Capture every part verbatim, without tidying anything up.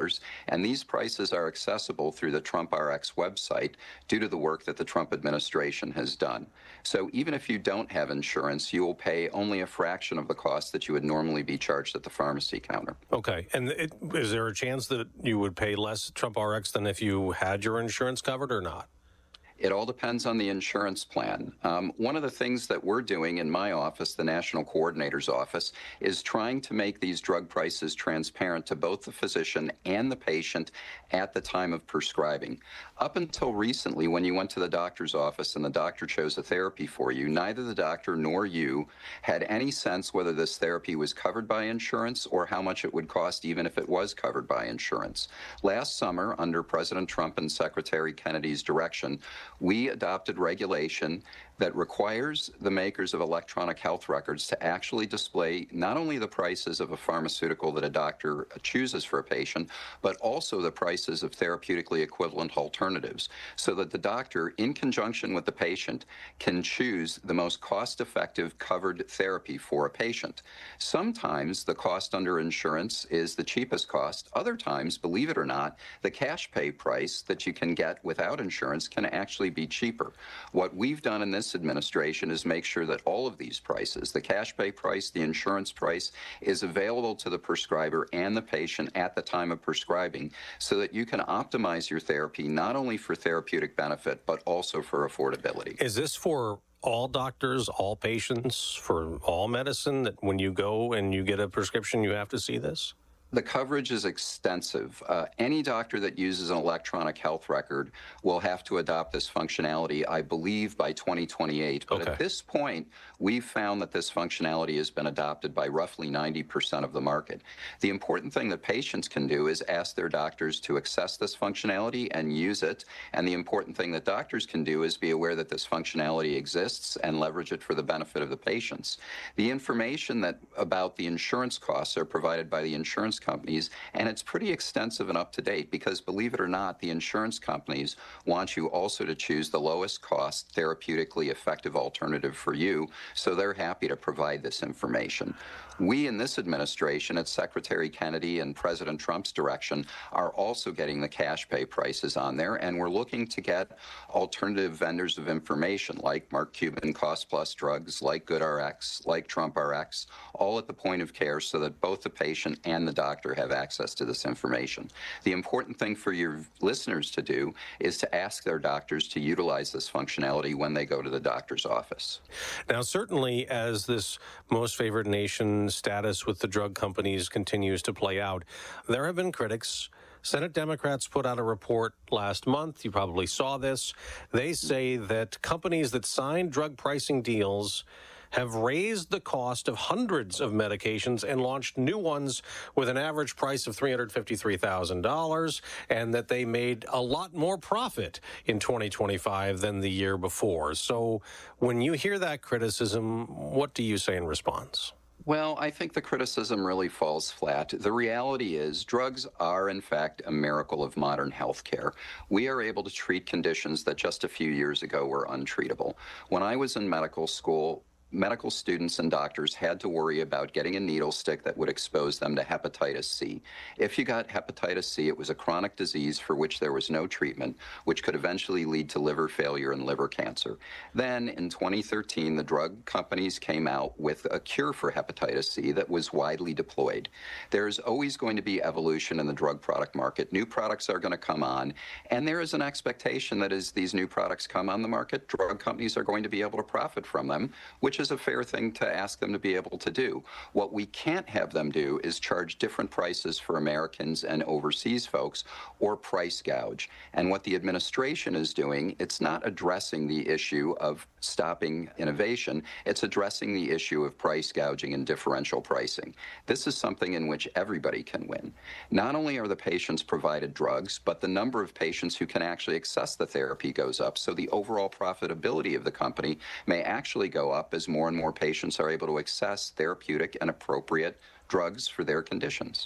dollars, and these prices are accessible through the Trump R X website due to the work that the Trump administration has done. So even if you don't have insurance, you will pay only a fraction of the cost that you would normally be charged at the pharmacy counter. Okay. And it, is there a chance that you would pay less Trump R X than if you had your insurance covered or not? It all depends on the insurance plan. Um, one of the things that we're doing in my office, the National Coordinator's Office, is trying to make these drug prices transparent to both the physician and the patient at the time of prescribing. Up until recently, when you went to the doctor's office and the doctor chose a therapy for you, neither the doctor nor you had any sense whether this therapy was covered by insurance or how much it would cost even if it was covered by insurance. Last summer, under President Trump and Secretary Kennedy's direction, we adopted regulation that requires the makers of electronic health records to actually display not only the prices of a pharmaceutical that a doctor chooses for a patient, but also the prices of therapeutically equivalent alternatives, so that the doctor, in conjunction with the patient, can choose the most cost-effective covered therapy for a patient. Sometimes the cost under insurance is the cheapest cost. Other times, believe it or not, the cash pay price that you can get without insurance can actually be cheaper. What we've done in this administration is make sure that all of these prices, the cash pay price, the insurance price, is available to the prescriber and the patient at the time of prescribing, so that you can optimize your therapy not only for therapeutic benefit, but also for affordability. Is this for all doctors, all patients, for all medicine, that when you go and you get a prescription, you have to see this? The coverage is extensive. Uh, any doctor that uses an electronic health record will have to adopt this functionality, I believe, by twenty twenty-eight. But okay. At this point, we've found that this functionality has been adopted by roughly ninety percent of the market. The important thing that patients can do is ask their doctors to access this functionality and use it. And the important thing that doctors can do is be aware that this functionality exists and leverage it for the benefit of the patients. The information that about the insurance costs are provided by the insurance companies, and it's pretty extensive and up to date because, believe it or not, the insurance companies want you also to choose the lowest cost, therapeutically effective alternative for you, so they're happy to provide this information. We in this administration, at Secretary Kennedy and President Trump's direction, are also getting the cash pay prices on there, and we're looking to get alternative vendors of information like Mark Cuban Cost Plus Drugs, like GoodRx, like Trump R X, all at the point of care so that both the patient and the doctor have access to this information. The important thing for your listeners to do is to ask their doctors to utilize this functionality when they go to the doctor's office. Now, certainly as this most favored nation status with the drug companies continues to play out, there have been critics. Senate Democrats put out a report last month. You probably saw this. They say that companies that sign drug pricing deals have raised the cost of hundreds of medications and launched new ones with an average price of three hundred fifty-three thousand dollars, and that they made a lot more profit in twenty twenty-five than the year before. So when you hear that criticism, what do you say in response? Well, I think the criticism really falls flat. The reality is drugs are, in fact, a miracle of modern healthcare. We are able to treat conditions that just a few years ago were untreatable. When I was in medical school, medical students and doctors had to worry about getting a needle stick that would expose them to hepatitis C. If you got hepatitis C, it was a chronic disease for which there was no treatment, which could eventually lead to liver failure and liver cancer. Then, in twenty thirteen, the drug companies came out with a cure for hepatitis C that was widely deployed. There's always going to be evolution in the drug product market. New products are going to come on, and there is an expectation that as these new products come on the market, drug companies are going to be able to profit from them, which is a fair thing to ask them to be able to do. What we can't have them do is charge different prices for Americans and overseas folks or price gouge. And what the administration is doing, it's not addressing the issue of stopping innovation, it's addressing the issue of price gouging and differential pricing. This is something in which everybody can win. Not only are the patients provided drugs, but the number of patients who can actually access the therapy goes up, so the overall profitability of the company may actually go up as more and more patients are able to access therapeutic and appropriate drugs for their conditions.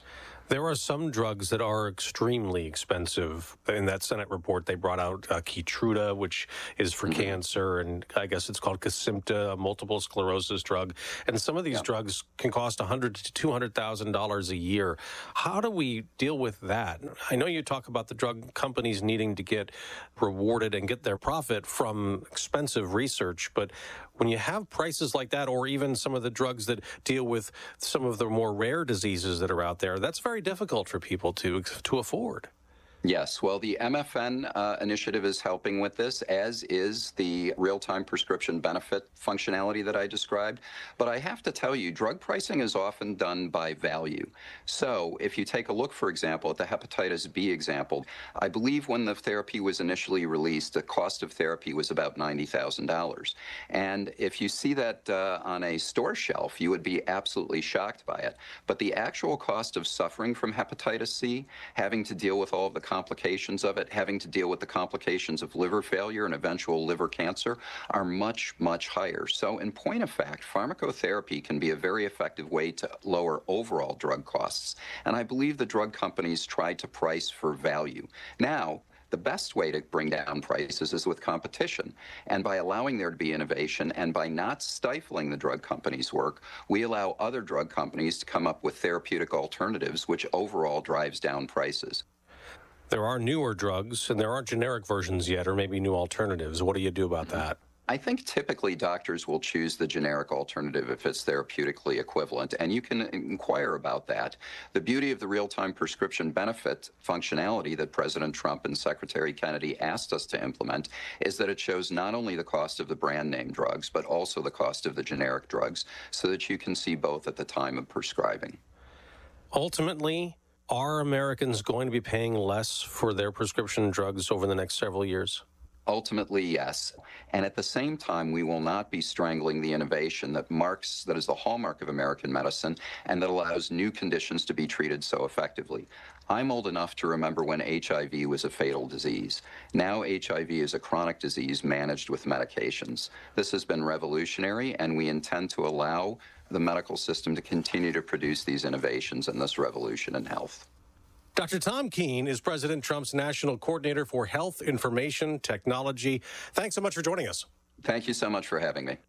There are some drugs that are extremely expensive. In that Senate report, they brought out uh, Keytruda, which is for mm-hmm. cancer, and I guess it's called Kesimpta, a multiple sclerosis drug. And some of these yeah. drugs can cost one hundred thousand to two hundred thousand dollars a year. How do we deal with that? I know you talk about the drug companies needing to get rewarded and get their profit from expensive research, but when you have prices like that, or even some of the drugs that deal with some of the more rare diseases that are out there, that's very difficult for people to to afford. Yes, well, the M F N uh, initiative is helping with this, as is the real-time prescription benefit functionality that I described. But I have to tell you, drug pricing is often done by value. So if you take a look, for example, at the hepatitis B example, I believe when the therapy was initially released, the cost of therapy was about ninety thousand dollars. And if you see that uh, on a store shelf, you would be absolutely shocked by it. But the actual cost of suffering from hepatitis C, having to deal with all of the complications of it, having to deal with the complications of liver failure and eventual liver cancer, are much, much higher. So in point of fact, pharmacotherapy can be a very effective way to lower overall drug costs. And I believe the drug companies try to price for value. Now, the best way to bring down prices is with competition. And by allowing there to be innovation and by not stifling the drug companies' work, we allow other drug companies to come up with therapeutic alternatives, which overall drives down prices. There are newer drugs, and there aren't generic versions yet, or maybe new alternatives. What do you do about that? I think typically doctors will choose the generic alternative if it's therapeutically equivalent, and you can inquire about that. The beauty of the real-time prescription benefit functionality that President Trump and Secretary Kennedy asked us to implement is that it shows not only the cost of the brand name drugs, but also the cost of the generic drugs, so that you can see both at the time of prescribing. Ultimately, are Americans going to be paying less for their prescription drugs over the next several years? Ultimately, yes. And at the same time, we will not be strangling the innovation that marks, that is the hallmark of American medicine, and that allows new conditions to be treated so effectively. I'm old enough to remember when H I V was a fatal disease. Now H I V is a chronic disease managed with medications. This has been revolutionary, and we intend to allow the medical system to continue to produce these innovations and this revolution in health. Doctor Tom Keene is President Trump's National Coordinator for Health Information Technology. Thanks so much for joining us. Thank you so much for having me.